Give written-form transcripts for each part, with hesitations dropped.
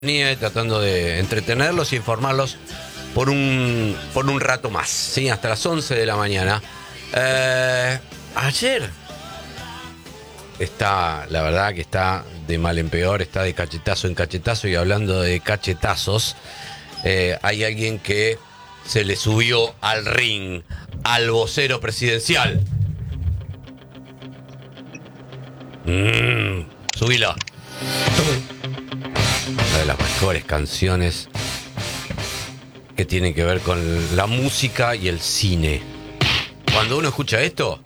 tratando de entretenerlos y informarlos por un rato más, ¿sí? Hasta las 11 de la mañana. Ayer la verdad que está de mal en peor, está de cachetazo en cachetazo, y hablando de cachetazos, hay alguien que se le subió al ring al vocero presidencial. Subilo. Una de las mejores canciones que tienen que ver con la música y el cine. Cuando uno escucha esto,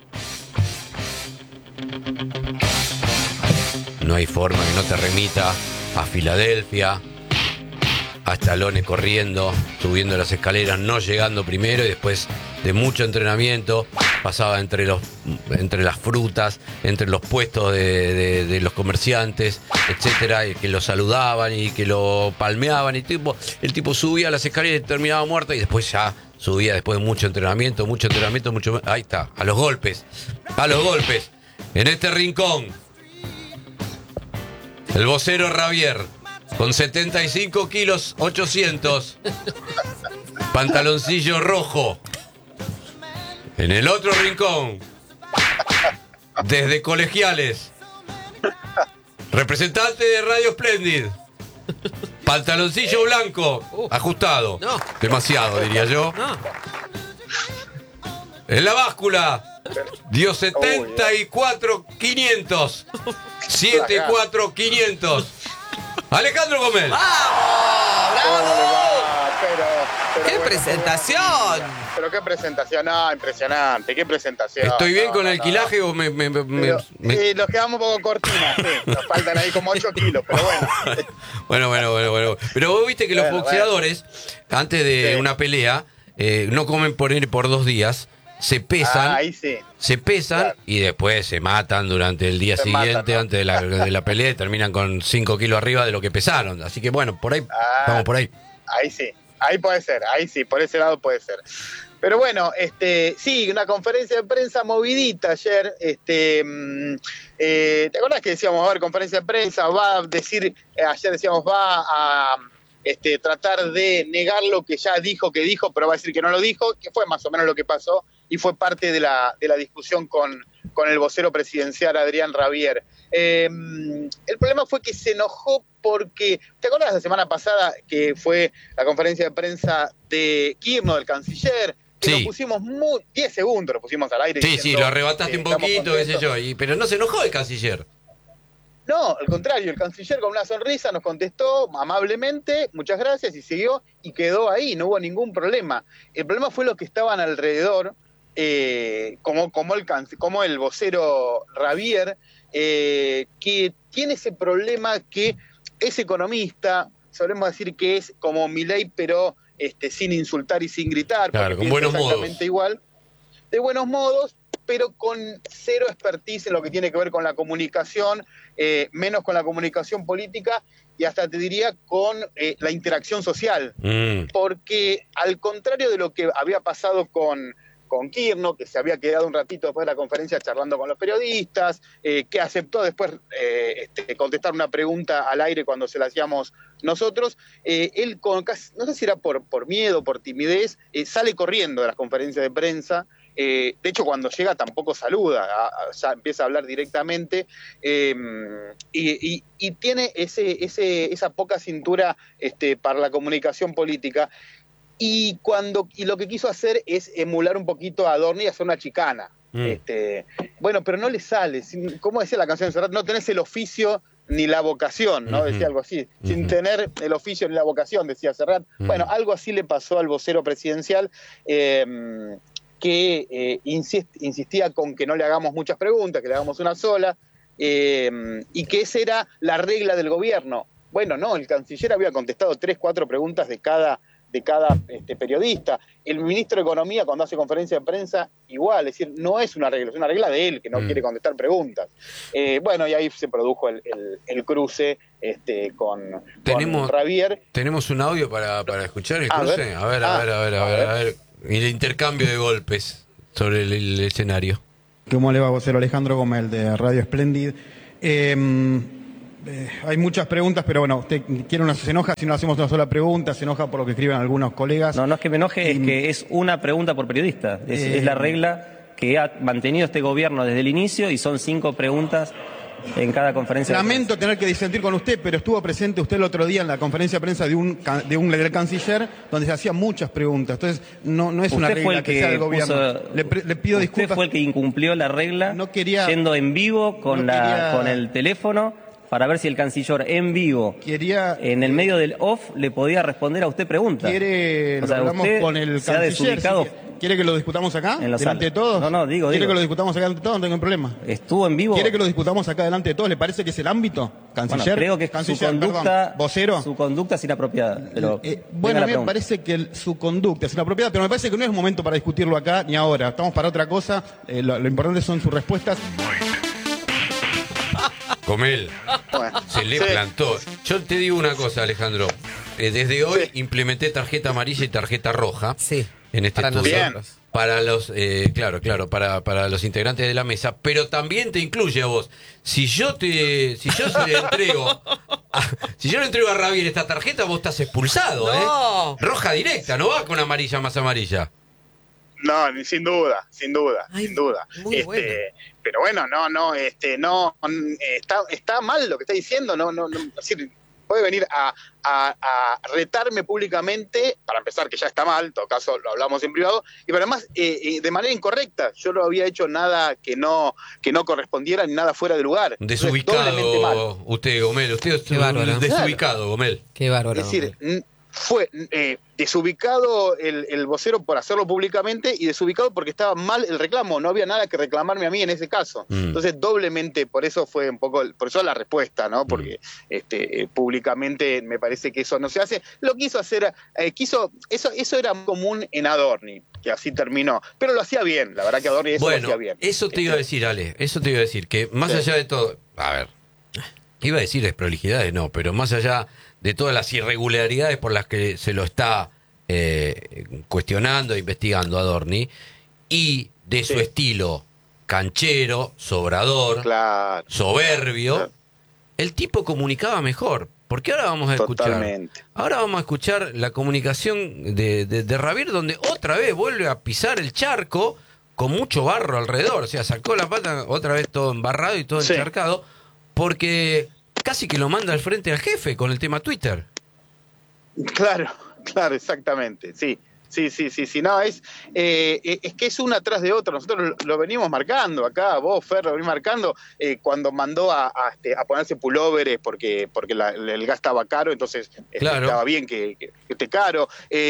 no hay forma que no te remita a Filadelfia, a Stallone corriendo, subiendo las escaleras, no llegando primero, y después de mucho entrenamiento pasaba entre las frutas, entre los puestos de los comerciantes, etcétera, y que lo saludaban y que lo palmeaban, y el tipo subía las escaleras y terminaba muerto, y después ya subía después de mucho entrenamiento, ahí está, a los golpes, en este rincón, el vocero Ravier, con 75 kilos 800, pantaloncillo rojo. En el otro rincón, desde Colegiales, representante de Radio Splendid, pantaloncillo blanco, ajustado. No. Demasiado, diría yo. No. En la báscula, dio 74.500. 74.500. Alejandro Gomel. ¡Vamos! ¡Bravo! ¡Qué bueno, presentación! Pero qué presentación, no, impresionante, qué presentación. ¿Estoy bien con el alquilaje o me... Sí, nos quedamos un poco cortinas, sí. Nos faltan ahí como 8 kilos, pero bueno. Bueno. Pero vos viste que los boxeadores, antes de una pelea, no comen por 2 días, se pesan. Ahí sí. Se pesan, claro, y después se matan durante el día siguiente, ¿no? Antes de la pelea, y terminan con 5 kilos arriba de lo que pesaron. Así que bueno, por ahí, vamos por ahí. Ahí sí. Ahí puede ser, ahí sí, por ese lado puede ser. Pero bueno, sí, una conferencia de prensa movidita ayer. ¿Te acordás que decíamos, va a haber conferencia de prensa? Va a decir, ayer decíamos, va a tratar de negar lo que ya dijo que dijo, pero va a decir que no lo dijo, que fue más o menos lo que pasó, y fue parte de la discusión con el vocero presidencial Adrián Ravier. El problema fue que se enojó porque, ¿te acuerdas la semana pasada que fue la conferencia de prensa de Kirchner, del canciller? Que sí. Lo pusimos 10 segundos, lo pusimos al aire. Sí, diciendo, lo arrebataste un poquito, qué sé yo, pero no se enojó el canciller. No, al contrario, el canciller con una sonrisa nos contestó amablemente, muchas gracias, y siguió, y quedó ahí, no hubo ningún problema. El problema fue los que estaban alrededor, como el vocero Ravier, que tiene ese problema que es economista, solemos decir que es como Milei, pero sin insultar y sin gritar, claro, con buenos exactamente modos. Igual, de buenos modos, pero con cero expertise en lo que tiene que ver con la comunicación, menos con la comunicación política, y hasta te diría con la interacción social. Porque al contrario de lo que había pasado con Kirchner, que se había quedado un ratito después de la conferencia charlando con los periodistas, que aceptó después contestar una pregunta al aire cuando se la hacíamos nosotros, él, no sé si era por miedo, por timidez, sale corriendo de las conferencias de prensa. De hecho, cuando llega tampoco saluda, ya empieza a hablar directamente, y tiene esa poca cintura para la comunicación política. Y lo que quiso hacer es emular un poquito a Adorni y hacer una chicana. Bueno, pero no le sale. ¿Cómo decía la canción de Serrat? No tenés el oficio ni la vocación, ¿no? Decía algo así. Sin tener el oficio ni la vocación, decía Serrat. Bueno, algo así le pasó al vocero presidencial, que insistía con que no le hagamos muchas preguntas, que le hagamos una sola, y que esa era la regla del gobierno. Bueno, no, el canciller había contestado 3, 4 preguntas de cada periodista. El ministro de Economía, cuando hace conferencia de prensa, igual, es decir, no es una regla, es una regla de él, que no quiere contestar preguntas. Bueno, y ahí se produjo el cruce con Ravier. ¿Tenemos un audio para escuchar el cruce? A ver. El intercambio de golpes sobre el escenario. ¿Cómo le va, vocero? Alejandro Gomel, de Radio Splendid. Hay muchas preguntas, pero bueno, usted se enoja si no hacemos una sola pregunta, se enoja por lo que escriben algunos colegas. No es que me enoje, es que es una pregunta por periodista. Es la regla que ha mantenido este gobierno desde el inicio y son 5 preguntas en cada conferencia. Lamento tener que disentir con usted, pero estuvo presente usted el otro día en la conferencia de prensa del canciller, donde se hacían muchas preguntas. Entonces, no es una regla que sea del gobierno. Le pido disculpas. Usted fue el que incumplió la regla, yendo en vivo con el teléfono, para ver si el canciller en vivo, en el medio del off, le podía responder a usted preguntas. Hablamos con el canciller. ¿Quiere que lo discutamos acá? ¿Delante de todos? ¿Quiere que lo discutamos acá delante de todos? No tengo problema. ¿Estuvo en vivo? ¿Quiere que lo discutamos acá delante de todos? ¿Le parece que es el ámbito? ¿Canciller? Bueno, creo que canciller, su conducta, ¿vocero? Su conducta es inapropiada. Pero bueno, a mí me parece que su conducta es inapropiada, pero me parece que no es momento para discutirlo acá ni ahora. Estamos para otra cosa. Lo importante son sus respuestas. Comel, se le plantó. Yo te digo una cosa, Alejandro. Desde hoy implementé tarjeta amarilla y tarjeta roja en este estudio. Para los, para los integrantes de la mesa, pero también te incluye a vos. Si yo le entrego a Ravier esta tarjeta, vos estás expulsado, Roja directa, no va con amarilla más amarilla. No, sin duda. Muy bueno. Pero bueno, está mal lo que está diciendo, es decir, puede venir a retarme públicamente, para empezar, que ya está mal, en todo caso lo hablamos en privado, y pero además de manera incorrecta. Yo no había hecho nada que no correspondiera ni nada fuera de lugar. Desubicado usted, Gomel, usted es desubicado, Gomel. Qué bárbaro. Es decir, fue desubicado el vocero por hacerlo públicamente y desubicado porque estaba mal el reclamo, no había nada que reclamarme a mí en ese caso. Entonces doblemente, por eso fue un poco, por eso la respuesta, ¿no? Porque públicamente me parece que eso no se hace. Lo quiso hacer, eso era común en Adorni, que así terminó, pero lo hacía bien, la verdad que Adorni lo hacía bien. Eso te iba a decir, Ale, que más allá de todo, a ver, iba a decir desprolijidades, no, pero más allá de todas las irregularidades por las que se lo está cuestionando e investigando Adorni, y de su estilo canchero, sobrador, soberbio, el tipo comunicaba mejor. Porque ahora vamos a escuchar la comunicación de Ravier, donde otra vez vuelve a pisar el charco con mucho barro alrededor. O sea, sacó la pata otra vez todo embarrado y todo encharcado, porque casi que lo manda al frente al jefe con el tema Twitter. Claro, exactamente, sí. No, es que es una tras de otra. Nosotros lo venimos marcando acá, vos, Fer, lo venís marcando cuando mandó a ponerse pulóveres porque el gas estaba caro, entonces estaba bien que esté caro.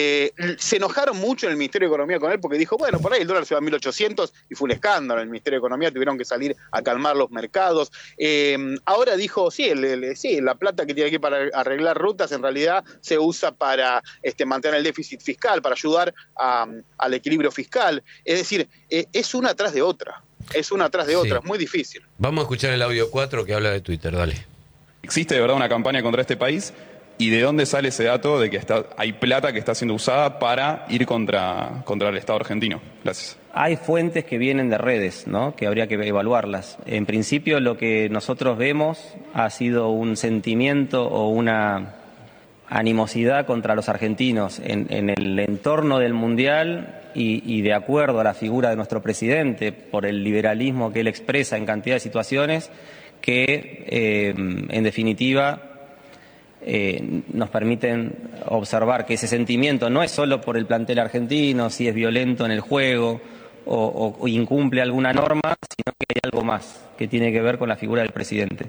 Se enojaron mucho en el Ministerio de Economía con él porque dijo, bueno, por ahí el dólar se va a 1.800 y fue un escándalo. En el Ministerio de Economía tuvieron que salir a calmar los mercados. Ahora dijo, la plata que tiene aquí para arreglar rutas en realidad se usa para mantener el déficit fiscal, para ayudar al equilibrio fiscal. Es decir, es una tras de otra. Es muy difícil. Vamos a escuchar el audio 4 que habla de Twitter, dale. ¿Existe de verdad una campaña contra este país? ¿Y de dónde sale ese dato de que hay plata que está siendo usada para ir contra el Estado argentino? Gracias. Hay fuentes que vienen de redes, ¿no?, que habría que evaluarlas. En principio, lo que nosotros vemos ha sido un sentimiento o una animosidad contra los argentinos en el entorno del Mundial y de acuerdo a la figura de nuestro presidente, por el liberalismo que él expresa en cantidad de situaciones, que en definitiva nos permiten observar que ese sentimiento no es solo por el plantel argentino, si es violento en el juego o incumple alguna norma, sino que hay algo más que tiene que ver con la figura del presidente.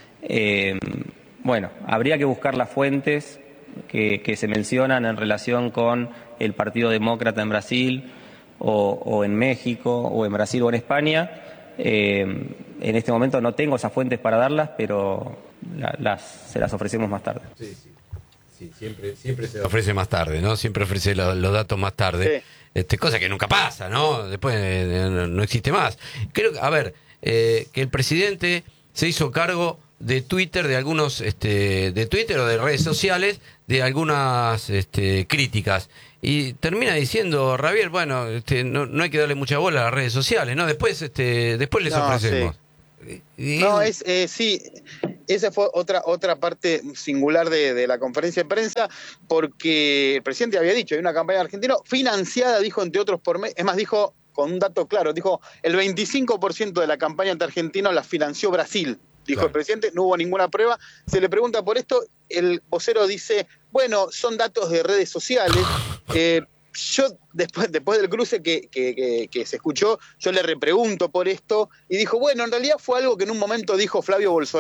Bueno, habría que buscar las fuentes que se mencionan en relación con el Partido Demócrata en Brasil o en México o en Brasil o en España. En este momento no tengo esas fuentes para darlas, pero se las ofrecemos más tarde. Sí, siempre se ofrece más tarde, ¿no? Siempre ofrece los datos más tarde. Cosa que nunca pasa, ¿no? Después no existe más. Creo que el presidente se hizo cargo de Twitter, de algunos de Twitter o de redes sociales, de algunas críticas, y termina diciendo Ravier, bueno, no hay que darle mucha bola a las redes sociales, ¿no? Después les ofrecemos. Esa fue otra parte singular de la conferencia de prensa, porque el presidente había dicho, hay una campaña argentina financiada, dijo, entre otros, es más, dijo, con un dato claro, dijo, el 25% de la campaña anti-argentina la financió Brasil, dijo claro. El presidente, no hubo ninguna prueba. Se le pregunta por esto, el vocero dice, bueno, son datos de redes sociales. Yo, después del cruce que se escuchó, yo le repregunto por esto, y dijo, bueno, en realidad fue algo que en un momento dijo Flavio Bolsonaro.